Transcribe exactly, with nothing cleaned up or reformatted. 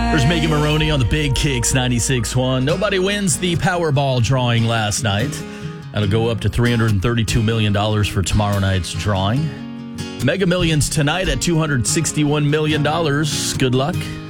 There's Megan Maroney on the Big Kicks ninety-six point one. Nobody wins the Powerball drawing last night. That'll go up to three hundred thirty-two million dollars for tomorrow night's drawing. Mega Millions tonight at two hundred sixty-one million dollars. Good luck.